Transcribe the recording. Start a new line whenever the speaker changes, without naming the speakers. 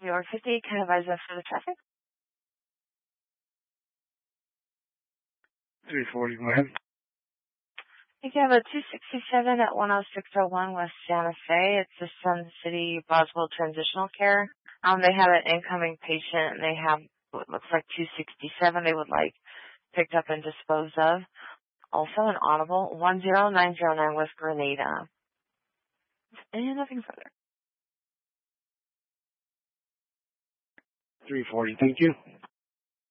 New York 50, can I advise for the traffic?
340, go ahead.
You can have a 267 at 10601 West Santa Fe. It's the Sun City Boswell Transitional Care. They have an incoming patient, and they have what looks like 267 they would like picked up and disposed of. Also an audible 10909 West Grenada. And nothing further.
340, thank you.